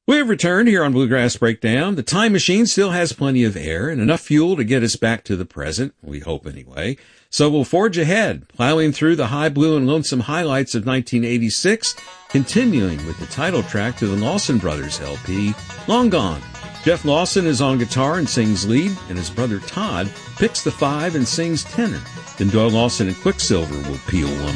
We have returned here on Bluegrass Breakdown. The time machine still has plenty of air and enough fuel to get us back to the present, we hope anyway. So we'll forge ahead, plowing through the high blue and lonesome highlights of 1986, continuing with the title track to the Lawson Brothers LP, Long Gone. Jeff Lawson is on guitar and sings lead, and his brother Todd picks the 5 and sings tenor. Then Doyle Lawson and Quicksilver will peel one